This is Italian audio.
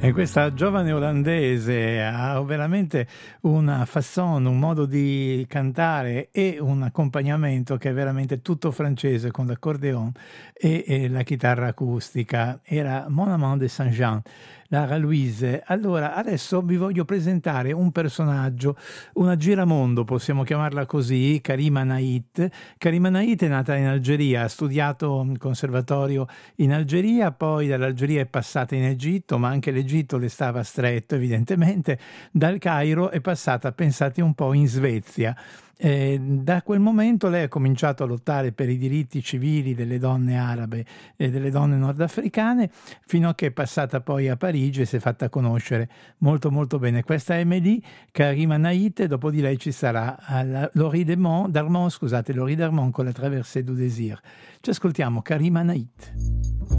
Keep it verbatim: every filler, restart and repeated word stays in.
E questa giovane olandese ha veramente una façon, un modo di cantare e un accompagnamento che è veramente tutto francese con l'accordeon e, e la chitarra acustica. Era Mon Amant de Saint-Jean, Lara Louise. Allora, adesso vi voglio presentare un personaggio, una giramondo, possiamo chiamarla così, Karima Nait. Karima Nait è nata in Algeria, ha studiato al conservatorio in Algeria, poi dall'Algeria è passata in Egitto, ma anche l'Egitto le stava stretto evidentemente. Dal Cairo è passata, pensate un po', in Svezia. Eh, da quel momento lei ha cominciato a lottare per i diritti civili delle donne arabe e delle donne nordafricane, fino a che è passata poi a Parigi e si è fatta conoscere molto molto bene. Questa è Amélie Karima Nait, e dopo di lei ci sarà la, Laurie Darmon, Darmon, scusate, Laurie Darmon con la Traversée du Désir. Ci ascoltiamo Karima Nait.